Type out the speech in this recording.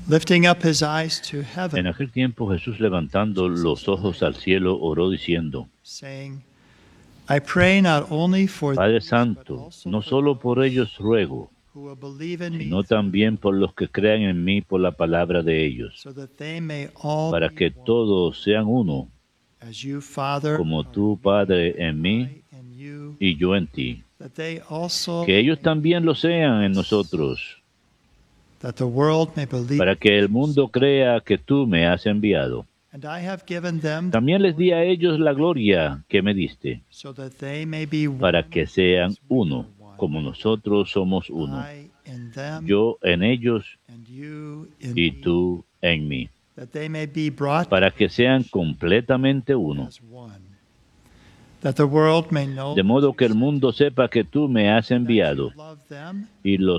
Lifting up his eyes to En heaven, aquel tiempo Jesús, levantando los ojos al cielo, oró diciendo: saying, I pray not only for Padre these, but Santo, also no for solo por those ellos ruego, who will believe in me sino through también their por word, los que crean en mí por la palabra de ellos, so that they may all para be que one, todos sean uno, as you, Father, como are tú, in me, Padre, and en mí I in you, y yo en ti. that they also Que ellos may be también lo sean en in us, nosotros, that the world may believe para que el that you mundo sent me. crea que tú me has enviado. And I have given them the También les di glory a that ellos you la gave me, gloria que me diste, so that they may be para one que sean as we uno, are one, como nosotros somos uno, I in them yo en ellos and you in y me, tú en mí, that they may be brought to para que sean perfection completamente uno, as one, that the world may know de that modo you que el sent mundo me, sepa que tú me has and that you enviado love them y los